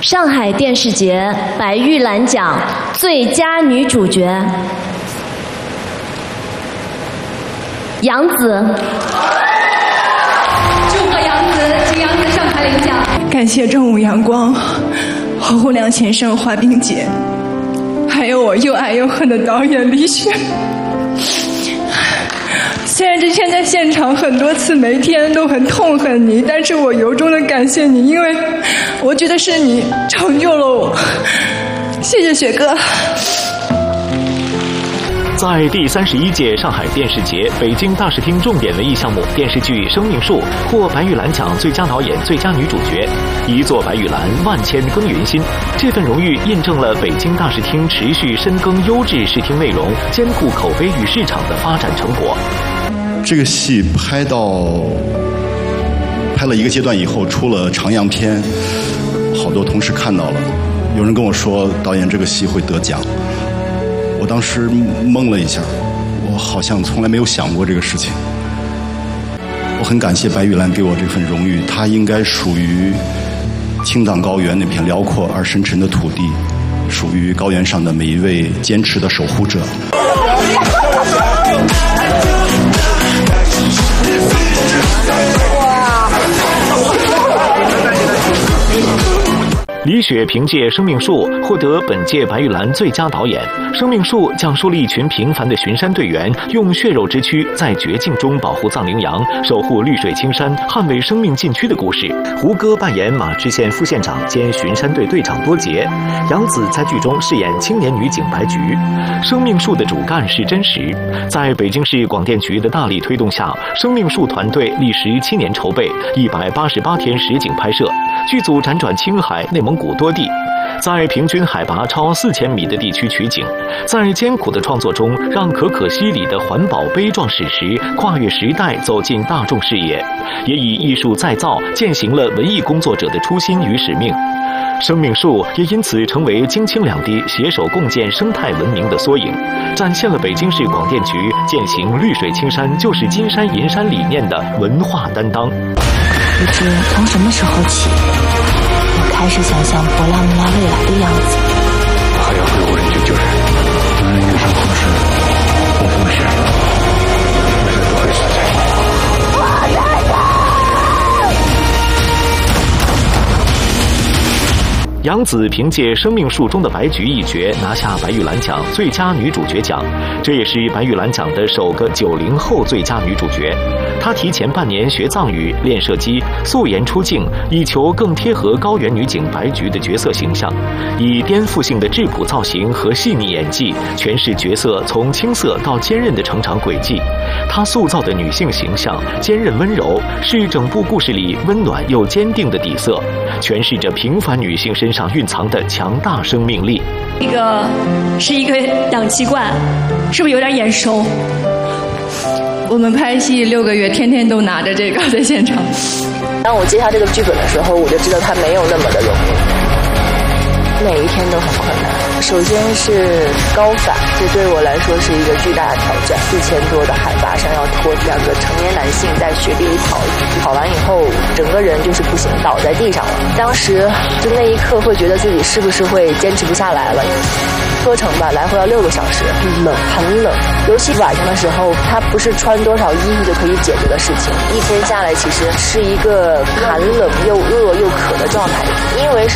上海电视节白玉兰奖最佳女主角杨紫。 祝贺杨紫，请杨紫上台领奖。 感谢正午阳光、侯户良先生、华冰姐，还有我又爱又恨的导演李雪。虽然之前在现场很多次每天都很痛恨你，但是我由衷的感谢你，因为我觉得是你成就了我。谢谢雪哥。 在第31届上海电视节北京大视听重点文艺项目电视剧《生命树》获白玉兰奖最佳导演、最佳女主角。一座白玉兰，万千耕耘心。这份荣誉印证了北京大视听持续深耕优质视听内容、兼顾口碑与市场的发展成果。 这个戏拍了一个阶段以后，出了长样片，好多同事看到了，有人跟我说导演这个戏会得奖。我当时懵了一下，我好像从来没有想过这个事情。我很感谢白玉兰给我这份荣誉，它应该属于青藏高原那片辽阔而深沉的土地，属于高原上的每一位坚持的守护者。 李雪凭借《生命树》获得本届白玉兰最佳导演。《生命树》讲述了一群平凡的巡山队员用血肉之躯在绝境中保护藏羚羊，守护绿水青山，捍卫生命禁区的故事。胡歌扮演马知县副县长兼巡山队队长多杰，杨紫在剧中饰演青年女警白菊。《生命树》的主干是真实，在北京市广电局的大力推动下，《生命树》团队历时7年筹备，188天实景拍摄，剧组辗转青海、内蒙古多地，在平均海拔超4000米的地区取景，在艰苦的创作中，让可可西里的环保悲壮史实跨越时代走进大众视野，也以艺术再造践行了文艺工作者的初心与使命。生命树也因此成为京青两地携手共建生态文明的缩影，展现了北京市广电局践行绿水青山就是金山银山理念的文化担当。 不知从什么时候起，我开始想象博拉穆拉未来的样子。 还要会无人去救人，男人遇上同事无风险，未来不会存在。 杨紫凭借《生命树》中的白菊一角拿下白玉兰奖最佳女主角奖，这也是白玉兰奖的首个90后最佳女主角。她提前半年学藏语、练射击，素颜出镜，以求更贴合高原女警白菊的角色形象，以颠覆性的质朴造型和细腻演技诠释角色从青涩到坚韧的成长轨迹。她塑造的女性形象坚韧温柔，是整部故事里温暖又坚定的底色，诠释着平凡女性身上蕴藏的强大生命力。 这个是一个氧气罐，是不是有点眼熟？ 我们拍戏6个月，天天都拿着这个在现场。 当我接下这个剧本的时候，我就知道它没有那么的容易，每一天都很困难。首先是高反，这对我来说是一个巨大的挑战，4000多的海拔上要拖2个成年男性在雪地里跑，跑完以后整个人就是不行，倒在地上了。当时就那一刻会觉得自己是不是会坚持不下来了。车程吧，来回要6个小时，冷，很冷，尤其晚上的时候，它不是穿多少衣服就可以解决的事情。一天下来，其实是一个寒冷又饿又渴的状态，因为是